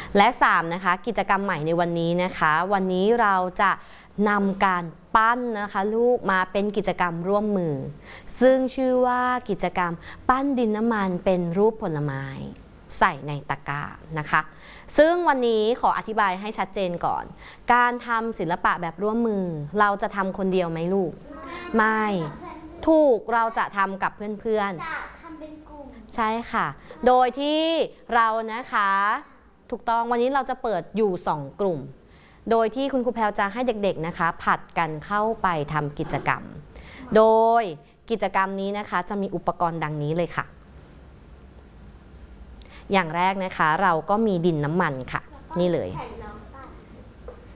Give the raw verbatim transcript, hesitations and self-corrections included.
และสามนะคะกิจกรรมใหม่ในวันนี้นะคะวันนี้เราจะนำการปั้นนะคะลูกมาเป็นกิจกรรมร่วมมือซึ่งชื่อว่ากิจกรรมปั้นดินน้ำมันเป็นรูปผลไม้ใส่ในตะกร้านะคะซึ่งวันนี้ขออธิบายให้ชัดเจนก่อนการทำศิลปะแบบร่วมมือเราจะทำคนเดียวไหมลูกไม่ถูกเราจะทำกับเพื่อนๆใช่ค่ะโดยที่เรานะคะถูกต้องวันนี้เราจะเปิดอยู่สองกลุ่มโดยที่คุณครูแพรวจะให้เด็กๆนะคะผัดกันเข้าไปทำกิจกรรมโดยกิจกรรมนี้นะคะจะมีอุปกรณ์ดังนี้เลยค่ะอย่างแรกนะคะเราก็มีดินน้ำมันค่ะนี่เลย